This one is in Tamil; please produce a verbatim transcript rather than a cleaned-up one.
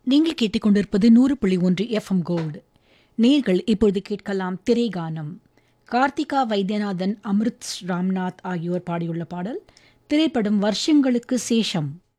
நீங்கள் கேட்டுக்கொண்டிருப்பது நூறு புள்ளி ஒன்று எஃப்எம் கோல்டு. நேர்கள் இப்பொழுது கேட்கலாம் திரைகானம். கார்த்திகா வைத்தியநாதன், அமிர்த் ராம்நாத் ஆகியோர் பாடியுள்ள பாடல். திரைப்படம் வருஷங்களுக்கு சேஷம்.